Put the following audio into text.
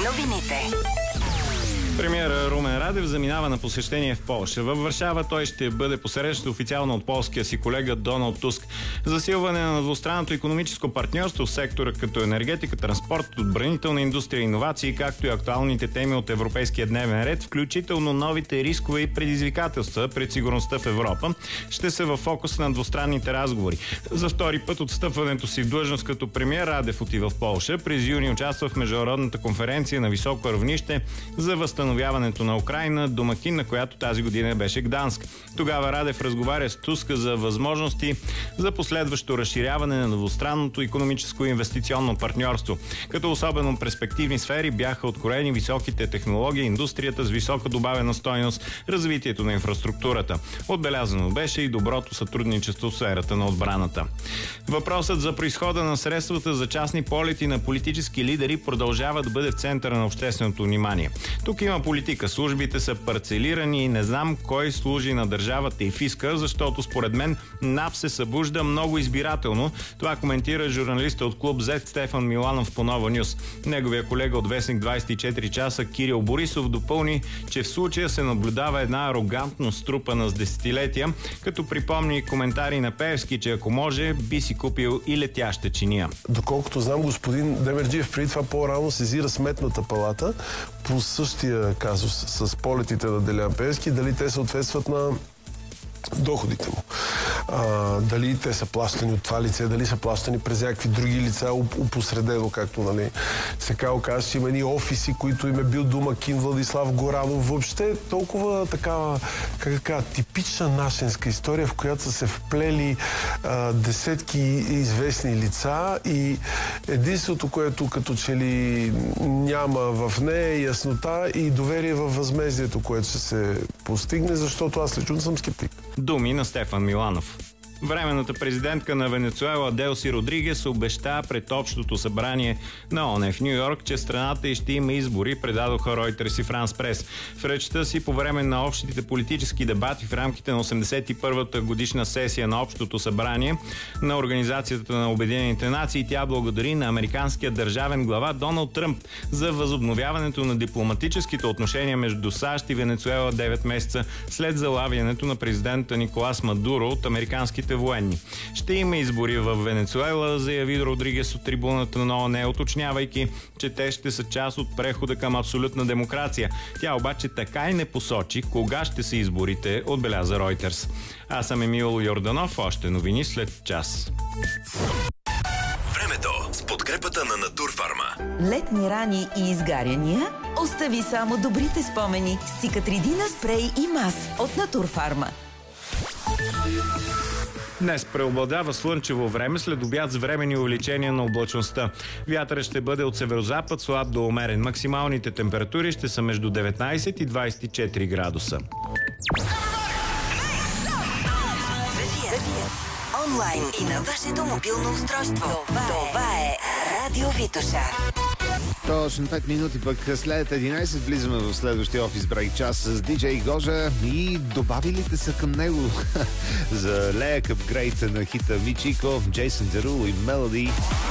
Новините. Премиерът Румен Радев заминава на посещение в Полша. Във Варшава той ще бъде посрещнат официално от полския си колега Доналд Туск. Засилване на двустранното икономическо партньорство в сектора като енергетика, транспорт, отбранителна индустрия, иновации, както и актуалните теми от европейския дневен ред, включително новите рискове и предизвикателства пред сигурността в Европа, ще са във фокуса на двустранните разговори. За втори път от встъпването си в длъжност като премиер Радев отива в Полша. През юни участва в международната конференция на високо равнище за възстановяването на Украйна, домакин на която тази година беше Гданск. Тогава Радев разговаря с Туска за възможности за последващо разширяване на двустранното икономическо и инвестиционно партньорство. Като особено перспективни сфери бяха откроени високите технологии, индустрията с висока добавена стойност, развитието на инфраструктурата. Отбелязано беше и доброто сътрудничество в сферата на отбраната. Въпросът за произхода на средствата за частни полети на политически лидери продължава да бъде в центъра на общественото внимание. Тук има политика. Службите са парцелирани и не знам кой служи на държавата и фиска, защото според мен НАП се събужда много избирателно. Това коментира журналиста от клуб Z Стефан Миланов по Нова Нюс. Неговия колега от вестник 24 часа Кирил Борисов допълни, че в случая се наблюдава една арогантност струпана с десетилетия, като припомни коментари на Пеевски, че ако може, би си купил и летяща чиния. Доколкото знам, господин Демерджиев преди това по-рано сезира Сметната палата по същия казус с полетите на Делян Пеевски, дали те съответстват на доходите му. Дали те са плащани от това лице, дали са плащани през някакви други лица, упосредено, както се казва, че има едни офиси, които им е бил домакин Владислав Горанов. Въобще толкова такава, типична нашенска история, в която са се вплели десетки известни лица и единството, което като че ли няма в нея, яснота и доверие във възмездието, което ще се постигне, защото аз лично съм скептик. Думи на Стефан Миланов. Временната президентка на Венецуела Делси Родригес обеща пред Общото събрание на ООН в Ню Йорк, че страната й ще има избори, предадоха Reuters и France Press. В речта си по време на общите политически дебати в рамките на 81-та годишна сесия на Общото събрание на Организацията на Обединените нации, тя благодари на американския държавен глава Доналд Тръмп за възобновяването на дипломатическите отношения между САЩ и Венецуела 9 месеца след залавянето на президента Николас Мадуро от американските военни. Ще има избори в Венецуела, заяви Родригес от трибуната на ООН, уточнявайки, че те ще са част от прехода към абсолютна демокрация. Тя обаче така и не посочи кога ще са изборите, отбеляза Reuters. Аз съм Емил Йорданов, още новини след час. Времето с подкрепата на Натурфарма. Летни рани и изгаряния? Остави само добрите спомени с Циcatrидина спрей и мас от Натурфарма. Днес преобладава слънчево време, след обяд с временни увеличения на облачността. Вятърът ще бъде от северозапад, слаб до умерен. Максималните температури ще са между 19 и 24 градуса. Онлайн и на вашето мобилно устройство. Това е Радио Витоша. Точно 5 минути пък след 11 влизаме в следващия офис брейк час с диджей Гожа и добавилите са към него за лек апгрейд на хита Мичико, Джейсън Деруло и Мелоди.